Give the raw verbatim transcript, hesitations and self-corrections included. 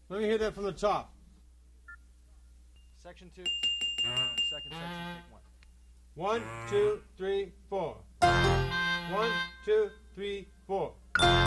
Let me hear that from the top. Section two. Uh, second section, take one. One, two, three, four.